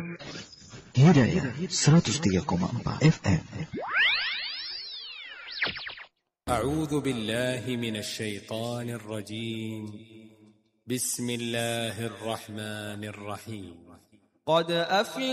Hidayah 103,4 FM. أعوذ بالله من الشيطان الرجيم. بسم الله الرحمن الرحيم. قد أفلح